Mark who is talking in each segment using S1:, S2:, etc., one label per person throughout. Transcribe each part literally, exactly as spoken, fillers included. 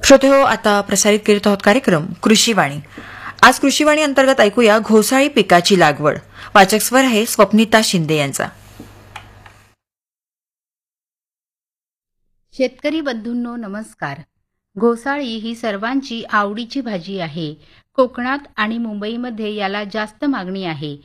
S1: श्रोते हो, आता प्रसारित करीत आहोत कार्यक्रम कृषीवाणी. आज कृषीवाणी अंतर्गत ऐकूया घोसाळी पिकाची लागवड. वाचक स्वर आहे स्वप्निता शिंदे यांचा.
S2: शेतकरी बंधूंनो नमस्कार. घोसाळी ही सर्वांची आवडीची भाजी आहे. कोकणात आणि मुंबईमध्ये याला जास्त मागणी आहे.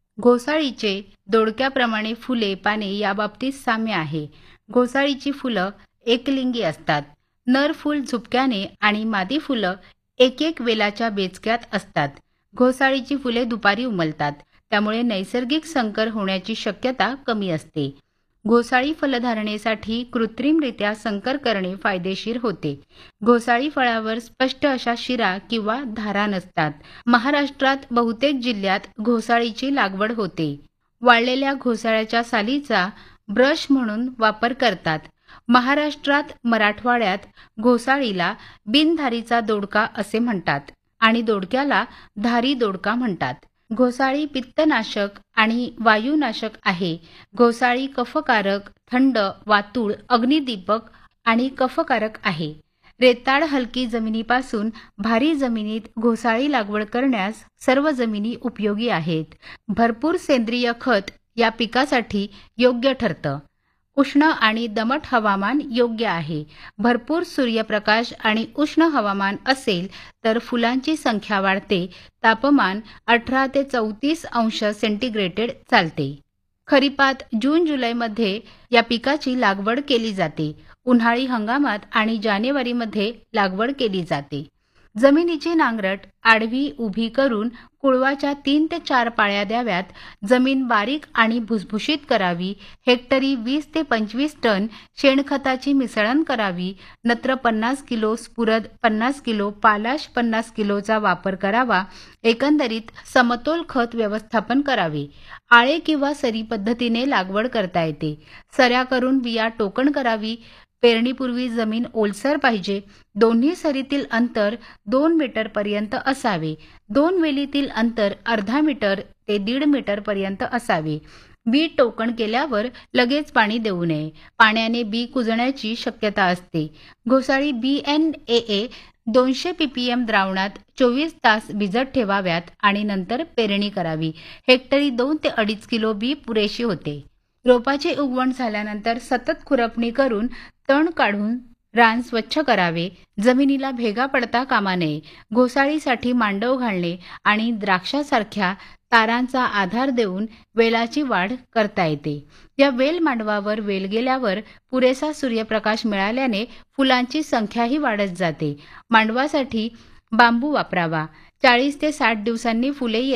S2: घोसाळीचे दोडक्याप्रमाणे फुले पाने याबाबतीत साम्य आहे. घोसाळीची फुलं एकलिंगी असतात. नर फूल झुपक्याने आणि मादी फुलं एक एक वेलाच्या बेचक्यात असतात. घोसाळीची फुले दुपारी उमलतात, त्यामुळे नैसर्गिक संकर होण्याची शक्यता कमी असते. घोसाळी फलधारणेसाठी कृत्रिमरित्या संकर करणे फायदेशीर होते. घोसाळी फळावर स्पष्ट अशा शिरा किंवा धारा नसतात. महाराष्ट्रात बहुतेक जिल्ह्यात घोसाळीची लागवड होते. वाळलेल्या घोसाळ्याच्या सालीचा ब्रश म्हणून वापर करतात. महाराष्ट्रात मराठवाड्यात घोसाळीला बिनधारीचा दोडका असे म्हणतात आणि दोडक्याला धारी दोडका म्हणतात. घोसाळी पित्तनाशक आणि वायुनाशक आहे. घोसाळी कफकारक, थंड, वातुळ, अग्निदीपक आणि कफकारक आहे. रेताळ हलकी जमिनीपासून भारी जमिनीत घोसाळी लागवड करण्यास सर्व जमिनी उपयोगी आहेत. भरपूर सेंद्रिय खत या पिकासाठी योग्य ठरतं. उष्ण आणि दमट हवामान योग्य आहे. भरपूर सूर्यप्रकाश आणि उष्ण हवामान असेल तर फुलांची संख्या वाढते. तापमान अठरा ते चौतीस अंश सेंटीग्रेड चालते. खरीपात जून जुलैमध्ये या पिकाची लागवड केली जाते. उन्हाळी हंगामात आणि जानेवारीमध्ये लागवड केली जाते. जमिनीची नांगरट आडवी उभी करून कुळवाच्या तीन ते चार पाळ्या द्याव्यात. जमीन बारीक आणि भुसभुशीत करावी. हेक्टरी वीस ते पंचवीस टन शेणखताची मिसळण करावी. नत्र पन्नास किलो, स्फुरद पन्नास किलो, पालाश पन्नास किलोचा वापर करावा. एकंदरीत समतोल खत व्यवस्थापन करावे. आळे किंवा सरी पद्धतीने लागवड करता येते. सऱ्या करून बिया टोकण करावी. पेरणीपूर्वी जमीन ओलसर पाहिजे. दोन्ही सरीतील अंतर दोन मीटर पर्यंत असावे. दोन वेलीतील अंतर अर्धा मीटर ते दीड मीटर पर्यंत असावे. बी टोकण केल्यावर लगेच पाणी देऊ नये. पाण्याने बी कुजण्याची शक्यता असते. घोसाळी बी एन ए ए दोनशे पीपीएम द्रावणात चोवीस तास भिजत ठेवाव्यात आणि नंतर पेरणी करावी. हेक्टरी दोन ते अडीच किलो बी पुरेशी होते. रोपाचे उगवण झाल्यानंतर सतत खुरपणी करून तण काढून रान स्वच्छ करावे. जमिनीला भेगा पडता कामा नये. घोसाळीसाठी मांडव घालणे आणि द्राक्षासारख्या तारांचा आधार देऊन वेलाची वाढ करता येते. या वेल मांडवावर वेल गेल्यावर पुरेसा सूर्यप्रकाश मिळाल्याने फुलांची संख्याही वाढत जाते. मांडवासाठी बांबू वापरावा. चाळीस ते साठ दिवसांनी फुले